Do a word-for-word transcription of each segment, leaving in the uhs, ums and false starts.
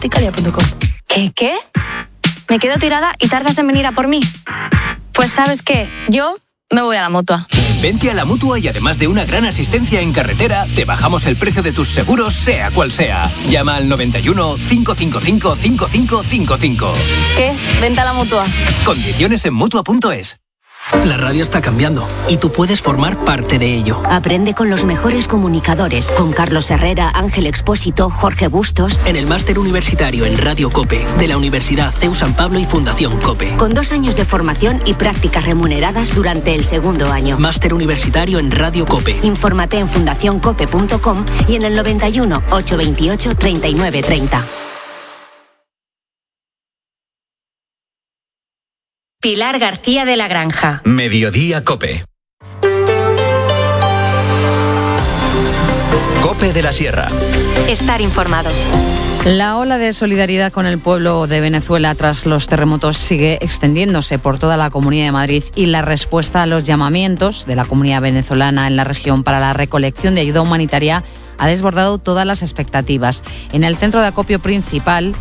Ticalia punto com. ¿Qué, qué? ¿Me quedo tirada y tardas en venir a por mí? Pues ¿sabes qué? Yo me voy a la Mutua. Vente a la Mutua y además de una gran asistencia en carretera, te bajamos el precio de tus seguros, sea cual sea. Llama al noventa y uno, cinco cinco cinco, cinco cinco cinco cinco. ¿Qué? Vente a la Mutua. Condiciones en Mutua punto es. La radio está cambiando y tú puedes formar parte de ello. Aprende con los mejores comunicadores, con Carlos Herrera, Ángel Expósito, Jorge Bustos. En el máster universitario en Radio COPE, de la Universidad C E U San Pablo y Fundación COPE. Con dos años de formación y prácticas remuneradas durante el segundo año. Máster universitario en Radio COPE. Infórmate en fundación cope punto com y en el noventa y uno, ochocientos veintiocho, treinta y nueve treinta. Pilar García de la Granja. Mediodía COPE. COPE de la Sierra. Estar informados. La ola de solidaridad con el pueblo de Venezuela tras los terremotos sigue extendiéndose por toda la Comunidad de Madrid y la respuesta a los llamamientos de la comunidad venezolana en la región para la recolección de ayuda humanitaria ha desbordado todas las expectativas. En el centro de acopio principal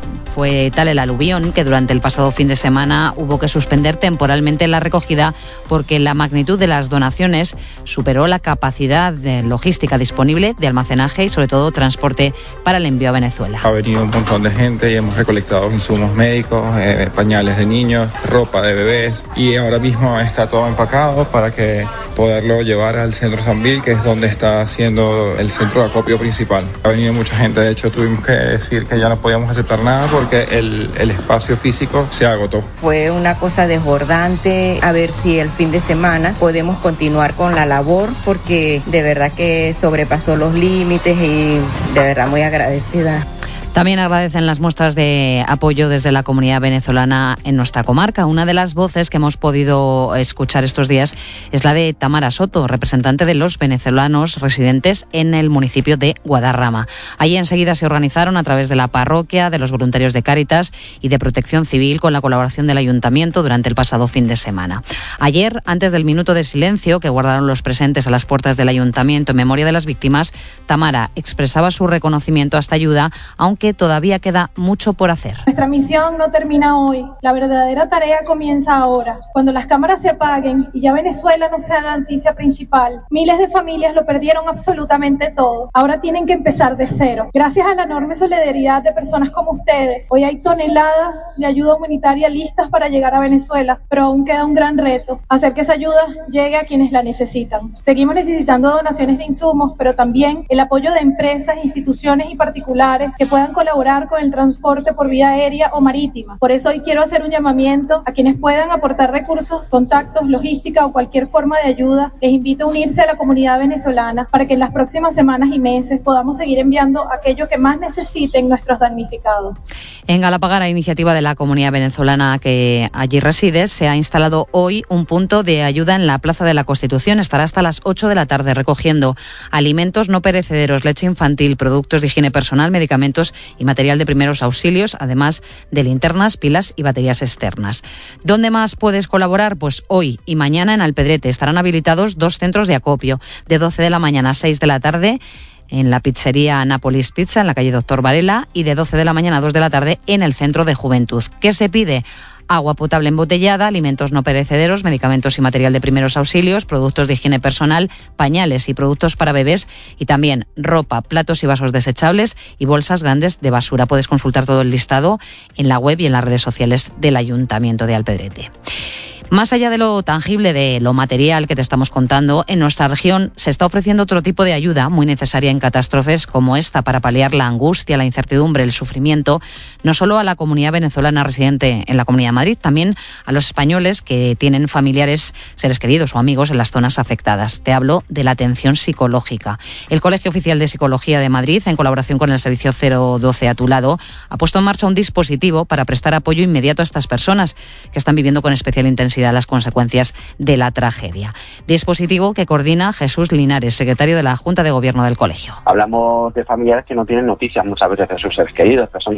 fue tal el aluvión que durante el pasado fin de semana hubo que suspender temporalmente la recogida porque la magnitud de las donaciones superó la capacidad de logística disponible de almacenaje y sobre todo transporte para el envío a Venezuela. Ha venido un montón de gente y hemos recolectado insumos médicos, eh, pañales de niños, ropa de bebés y ahora mismo está todo empacado para que poderlo llevar al centro Sambil, que es donde está siendo el centro de acopio principal. Ha venido mucha gente, de hecho tuvimos que decir que ya no podíamos aceptar nada porque el, el espacio físico se agotó. Fue una cosa desbordante, a ver si el fin de semana podemos continuar con la labor, porque de verdad que sobrepasó los límites y de verdad muy agradecida. También agradecen las muestras de apoyo desde la comunidad venezolana en nuestra comarca. Una de las voces que hemos podido escuchar estos días es la de Tamara Soto, representante de los venezolanos residentes en el municipio de Guadarrama. Allí enseguida se organizaron a través de la parroquia, de los voluntarios de Cáritas y de Protección Civil con la colaboración del Ayuntamiento durante el pasado fin de semana. Ayer, antes del minuto de silencio que guardaron los presentes a las puertas del Ayuntamiento en memoria de las víctimas, Tamara expresaba su reconocimiento a esta ayuda, aunque que todavía queda mucho por hacer. Nuestra misión no termina hoy. La verdadera tarea comienza ahora. Cuando las cámaras se apaguen y ya Venezuela no sea la noticia principal, miles de familias lo perdieron absolutamente todo. Ahora tienen que empezar de cero. Gracias a la enorme solidaridad de personas como ustedes, hoy hay toneladas de ayuda humanitaria listas para llegar a Venezuela, pero aún queda un gran reto: hacer que esa ayuda llegue a quienes la necesitan. Seguimos necesitando donaciones de insumos, pero también el apoyo de empresas, instituciones y particulares que puedan colaborar con el transporte por vía aérea o marítima. Por eso hoy quiero hacer un llamamiento a quienes puedan aportar recursos, contactos, logística o cualquier forma de ayuda. Les invito a unirse a la comunidad venezolana para que en las próximas semanas y meses podamos seguir enviando aquello que más necesiten nuestros damnificados. En Galapagar, a iniciativa de la comunidad venezolana que allí reside, se ha instalado hoy un punto de ayuda en la Plaza de la Constitución. Estará hasta las ocho de la tarde recogiendo alimentos no perecederos, leche infantil, productos de higiene personal, medicamentos y material de primeros auxilios, además de linternas, pilas y baterías externas. ¿Dónde más puedes colaborar? Pues hoy y mañana en Alpedrete estarán habilitados dos centros de acopio, de doce de la mañana a seis de la tarde en la pizzería Nápoles Pizza, en la calle Doctor Varela, y de doce de la mañana a dos de la tarde en el Centro de Juventud. ¿Qué se pide? Agua potable embotellada, alimentos no perecederos, medicamentos y material de primeros auxilios, productos de higiene personal, pañales y productos para bebés, y también ropa, platos y vasos desechables y bolsas grandes de basura. Puedes consultar todo el listado en la web y en las redes sociales del Ayuntamiento de Alpedrete. Más allá de lo tangible, de lo material que te estamos contando, en nuestra región se está ofreciendo otro tipo de ayuda muy necesaria en catástrofes como esta para paliar la angustia, la incertidumbre, el sufrimiento, no solo a la comunidad venezolana residente en la Comunidad de Madrid, también a los españoles que tienen familiares, seres queridos o amigos en las zonas afectadas. Te hablo de la atención psicológica. El Colegio Oficial de Psicología de Madrid, en colaboración con el servicio cero doce A Tu Lado, ha puesto en marcha un dispositivo para prestar apoyo inmediato a estas personas que están viviendo con especial intensidad las consecuencias de la tragedia. Dispositivo que coordina Jesús Linares, secretario de la Junta de Gobierno del colegio. Hablamos de familiares que no tienen noticias muchas veces de sus seres queridos, que son